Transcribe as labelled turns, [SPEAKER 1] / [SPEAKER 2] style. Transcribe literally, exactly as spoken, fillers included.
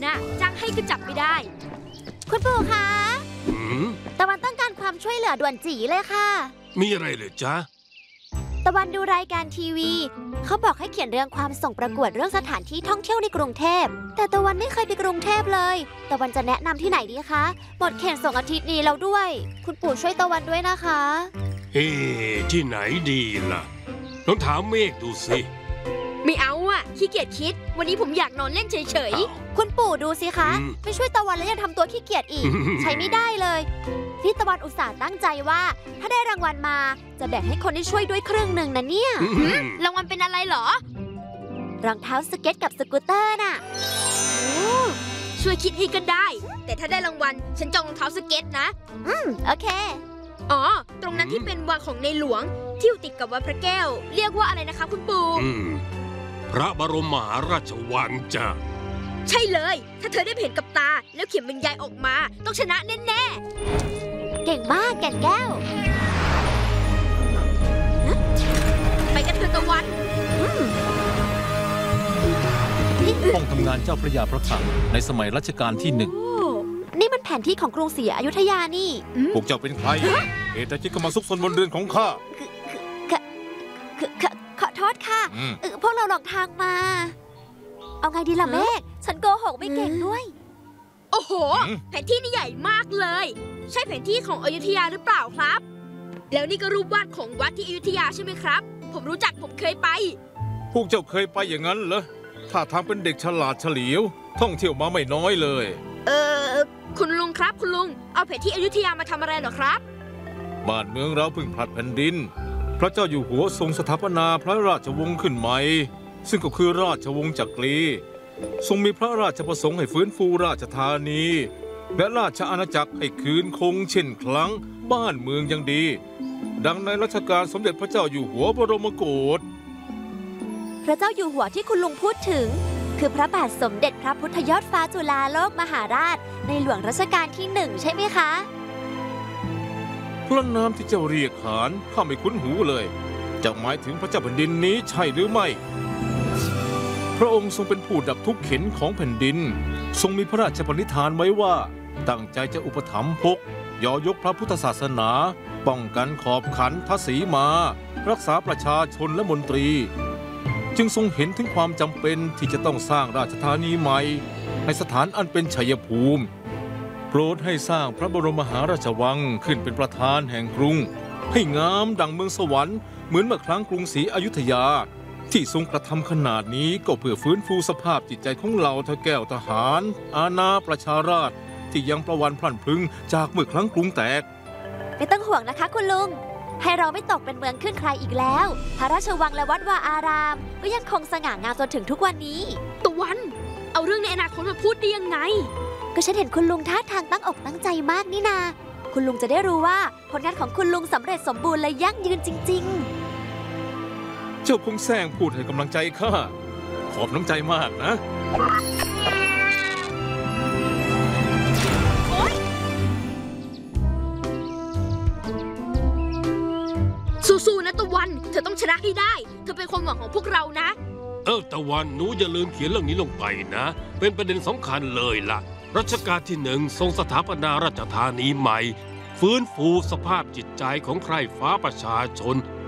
[SPEAKER 1] อะจ้างให้ก็จับไม่ได้
[SPEAKER 2] คุณปู่คะ
[SPEAKER 3] อืม
[SPEAKER 2] ตะวันต้องการความช่วยเหลือด่วนจีเลยค่ะ
[SPEAKER 3] มีอะไรเลยจ๊ะ
[SPEAKER 2] ตะวันดูรายการทีวีเขาบอกให้เขียนเรื่องความส่งประกวดเรื่องสถานที่ท่องเที่ยวในกรุงเทพแต่ตะวันไม่เคยไปกรุงเทพเลยตะวันจะแนะนำที่ไหนดีคะหมดเขตส่งอาทิตย์นี้แล้วด้วยคุณปู่ช่วยตะวันด้วยนะคะ
[SPEAKER 3] เอ๊ะที่ไหนดีล่ะลองถามเมฆดูสิ
[SPEAKER 1] ไม่เอาอะขี้เกียจคิดวันนี้ผมอยากนอนเล่นเฉย
[SPEAKER 2] ๆคุณปู่ดูสิคะไม่ช่วยตะวันแล้วยังทำตัวขี้เกียจอีกใช้ไม่ได้เลยพี่ตะวันอุตส่าห์ตั้งใจว่าถ้าได้รางวัลมาจะแบ่งให้คนที่ช่วยด้วยครึ่งหนึ่งนะเนี่ย
[SPEAKER 1] รางวัลเป็นอะไรเหรอ
[SPEAKER 2] รองเท้าสเก็ตกับสกูตเตอร์น่ะ
[SPEAKER 1] ช่วยคิดให้กันได้แต่ถ้าได้รางวัลฉันจองรองเท้าสเก็ตนะ
[SPEAKER 2] อืมโอเค
[SPEAKER 1] อ๋อตรงนั้นที่เป็นวังของในหลวงที่อยู่ติดกับวัดพระแก้วเรียกว่าอะไรนะคะคุณปู่
[SPEAKER 3] พระบรมมหาราชวังจ้ะ
[SPEAKER 1] ใช่เลยถ้าเธอได้เห็นกับตาแล้วเขียนบรรยายออกมาต้องชนะแน่
[SPEAKER 2] ๆเก่งมากแก่นแก้ว
[SPEAKER 1] ไปกันเถอะตะวัน
[SPEAKER 4] ห้องทำงานเจ้าพระยาพระคลังในสมัยรัชกาลที่หนึ่ง
[SPEAKER 2] นี่มันแผนที่ของกรุงศรีอยุธยานี่
[SPEAKER 4] พวกเจ้าเป็นใครเหตุใดจึงเข้ามาซุกซนบนเรือนของข้า
[SPEAKER 2] ขอโทษค่ะพวกเราหลงทางมาเอาไงดีล่ะเมฆฉันโกหกไม่เก่งด้วย
[SPEAKER 1] โอ้โหแผนที่นี่ใหญ่มากเลยใช่แผนที่ของอยุธยาหรือเปล่าครับแล้วนี่ก็รูปวาดของวัดที่อยุธยาใช่ไหมครับผมรู้จักผมเคยไป
[SPEAKER 4] พวกเจ้าเคยไปอย่างนั้นเหรอถ้าทางเป็นเด็กฉลาดเฉลียวท่องเที่ยวมาไม่น้อยเลย
[SPEAKER 1] เออคุณลุงครับคุณลุงเอาแผนที่อยุธยามาทำอะไรเหรอครับ
[SPEAKER 4] บ้านเมืองเราเพิ่งผลัดแผ่นดินพระเจ้าอยู่หัวทรงสถาปนาพระราชวงศ์ขึ้นใหม่ซึ่งก็คือราชวงศ์จักรีทรงมีพระราชประสงค์ให้ฟื้นฟูราชธานีและราชอาณาจักรให้คืนคงเช่นครั้งบ้านเมืองยังดีดังในรัชกาลสมเด็จพระเจ้าอยู่หัวบรมโกศ
[SPEAKER 2] พระเจ้าอยู่หัวที่คุณลุงพูดถึงคือพระบาทสมเด็จพระพุทธยอดฟ้าจุฬาโลกมหาราชในหลวงรัชกาลที่หนึ่งใช่ไหมคะ
[SPEAKER 4] พระนามที่เจ้าเรียกขานข้าไม่คุ้นหูเลยจะหมายถึงพระเจ้าแผ่นดินนี้ใช่หรือไม่พระองค์ทรงเป็นผู้ดับทุกข์เข็นของแผ่นดินทรงมีพระราชปณิธานไว้ว่าตั้งใจจะอุปถัมภกยอยกพระพุทธศาสนาป้องกันขอบขันทศีมารักษาประชาชนและมนตรีจึงทรงเห็นถึงความจำเป็นที่จะต้องสร้างราชธานีใหม่ในสถานอันเป็นชัยภูมิโปรดให้สร้างพระบรมมหาราชวังขึ้นเป็นประธานแห่งกรุงให้งามดังเมืองสวรรค์เหมือนเมื่อครั้งกรุงศรีอยุธยาที่ทรงกระทำขนาดนี้ก็เพื่อฟื้นฟูสภาพจิตใจของเหล่าทแก้วทหารอาณาประชาราษฎร์ที่ยังประวันพลั่นพรึงจากเมื่อครั้งกรุงแตก
[SPEAKER 2] ไม่ต้องห่วงนะคะคุณลุงให้เราไม่ตกเป็นเมืองขึ้นใครอีกแล้วพระราชวังและวัดวาอารามก็ยังคงสง่างามจนถึงทุกวันนี้
[SPEAKER 1] ตะวันเอาเรื่องในอนาคตมาพูดได้ยังไง
[SPEAKER 2] ก็ฉันเห็นคุณลุงท่าทางตั้งอกตั้งใจมากนี่นาคุณลุงจะได้รู้ว่าผลงานของคุณลุงสำเร็จสมบูรณ์และยั่งยืนจริง
[SPEAKER 4] ๆเจ้าคงแซงพูดให้กำลังใจข้าขอบน้ำใจมากนะ
[SPEAKER 1] สู้ๆนะตะวันเธอต้องชนะให้ได้เธอเป็นความหวังของพวกเรานะ
[SPEAKER 3] เออตะวันหนูอย่าลืมเขียนเรื่องนี้ลงไปนะเป็นประเด็นสำคัญเลยล่ะรัชกาลที่หนึ่งทรงสถาปนาราชธานีใหม่ฟื้นฟูสภาพจิตใจของใคร่ฟ้าประชาชน